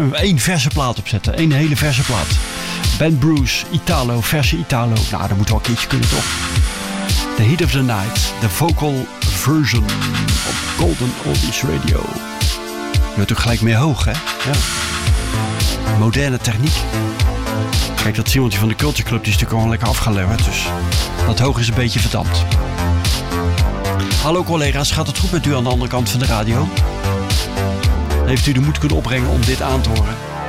één verse plaat opzetten. Eén hele verse plaat. Ben Bruce, Italo, verse Italo. Nou, dat moet wel een keertje kunnen, toch? The Heat of the Night, de vocal version op Golden Oldies Radio. Je wordt ook gelijk meer hoog, hè? Ja. Moderne techniek. Kijk, dat Simontje van de Culture Club die is natuurlijk gewoon lekker afgeleverd. Dus dat hoog is een beetje verdampt. Hallo collega's, gaat het goed met u aan de andere kant van de radio? Heeft u de moed kunnen opbrengen om dit aan te horen?